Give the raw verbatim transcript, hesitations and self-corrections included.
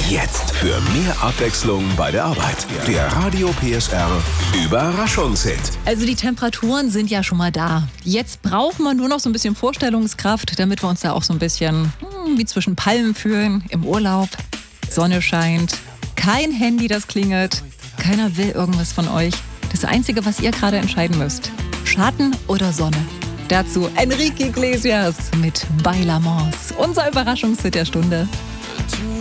Jetzt für mehr Abwechslung bei der Arbeit. Der Radio P S R Überraschungshit. Also die Temperaturen sind ja schon mal da. Jetzt braucht man nur noch so ein bisschen Vorstellungskraft, damit wir uns da auch so ein bisschen hm, wie zwischen Palmen fühlen im Urlaub. Sonne scheint, kein Handy, das klingelt. Keiner will irgendwas von euch. Das Einzige, was ihr gerade entscheiden müsst: Schatten oder Sonne. Dazu Enrique Iglesias mit Bailamos. Unser Überraschungshit der Stunde.